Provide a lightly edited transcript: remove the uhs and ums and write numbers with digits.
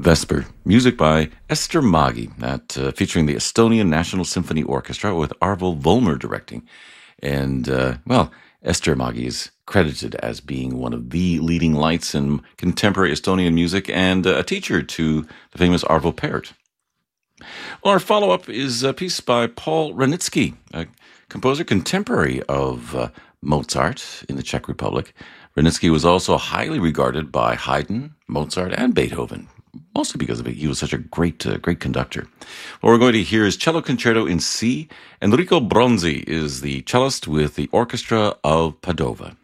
Vesper, music by Ester Magi, featuring the Estonian National Symphony Orchestra with Arvo Volmer directing. And, Ester Magi is credited as being one of the leading lights in contemporary Estonian music and a teacher to the famous Arvo Pärt. Well, our follow-up is a piece by Paul Wranitzky, a composer contemporary of Mozart in the Czech Republic. Wranitzky was also highly regarded by Haydn, Mozart, and Beethoven, mostly because of it. He was such a great conductor. What we're going to hear is Cello Concerto in C. Enrico Bronzi is the cellist with the Orchestra of Padova.